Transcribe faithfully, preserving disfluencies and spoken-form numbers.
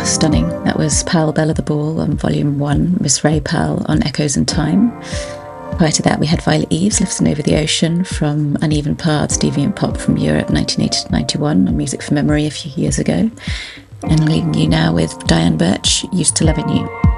stunning. That was Powell Bella the Ball on Volume one, Miss Ray Powell on Echoes in Time. Prior to that, we had Violet Eves, Lifting Over the Ocean from Uneven Paths, Deviant Pop from Europe, nineteen eighty to ninety-one, on Music for Memory a few years ago. And leaving you now with Diane Birch, Used to Loving You.